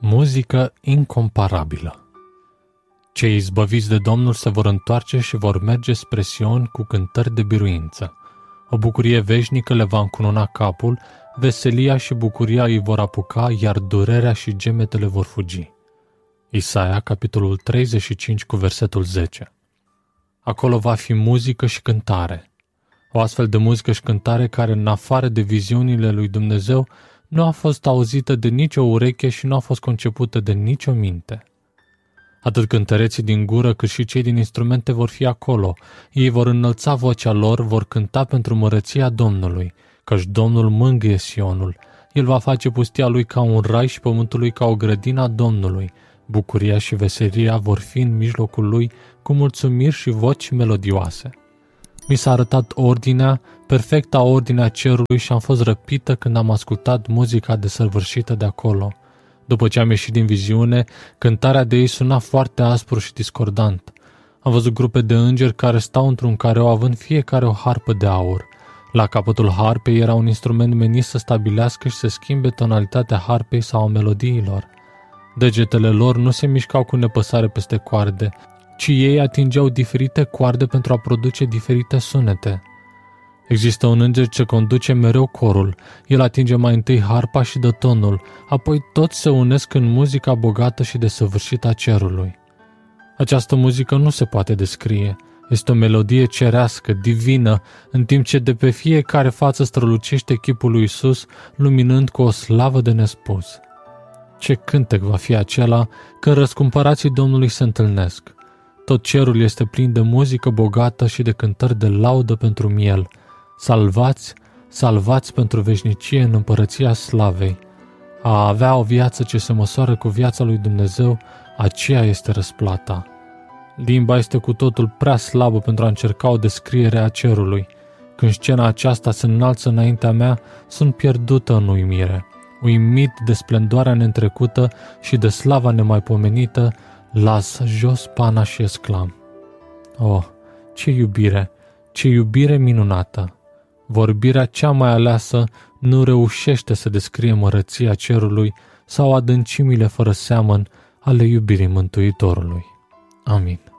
Muzică incomparabilă. Cei izbăviți de Domnul se vor întoarce și vor merge spre Sion cu cântări de biruință. O bucurie veșnică le va încununa capul, veselia și bucuria îi vor apuca, iar durerea și gemetele vor fugi. Isaia, capitolul 35, cu versetul 10. Acolo va fi muzică și cântare. O astfel de muzică și cântare care, în afară de viziunile lui Dumnezeu, nu a fost auzită de nicio ureche și nu a fost concepută de nicio minte. Atât cântăreții din gură cât și cei din instrumente vor fi acolo. Ei vor înălța vocea lor, vor cânta pentru măreția Domnului, căci Domnul mângâie Sionul. El va face pustia lui ca un rai și pământul lui ca o grădină a Domnului. Bucuria și veselia vor fi în mijlocul lui cu mulțumiri și voci melodioase. Mi s-a arătat ordinea, perfecta ordinea cerului și am fost răpită când am ascultat muzica desăvârșită de acolo. După ce am ieșit din viziune, cântarea de ei suna foarte aspru și discordant. Am văzut grupe de îngeri care stau într-un careu având fiecare o harpă de aur. La capătul harpei era un instrument menit să stabilească și să schimbe tonalitatea harpei sau a melodiilor. Degetele lor nu se mișcau cu nepăsare peste coarde, ci ei atingeau diferite coarde pentru a produce diferite sunete. Există un înger ce conduce mereu corul. El atinge mai întâi harpa și dă tonul, apoi toți se unesc în muzica bogată și desăvârșită a cerului. Această muzică nu se poate descrie. Este o melodie cerească, divină, în timp ce de pe fiecare față strălucește chipul lui Iisus, luminând cu o slavă de nespus. Ce cântec va fi acela când răscumpărații Domnului se întâlnesc. Tot cerul este plin de muzică bogată și de cântări de laudă pentru miel. Salvați, salvați pentru veșnicie în împărăția slavei. A avea o viață ce se măsoară cu viața lui Dumnezeu, aceea este răsplata. Limba este cu totul prea slabă pentru a încerca o descriere a cerului. Când scena aceasta se înalță înaintea mea, sunt pierdută în uimire. Uimit de splendoarea neîntrecută și de slava nemaipomenită, las jos pana și exclam: Oh, ce iubire minunată! Vorbirea cea mai aleasă nu reușește să descrie măreția cerului sau adâncimile fără seamăn ale iubirii Mântuitorului. Amin.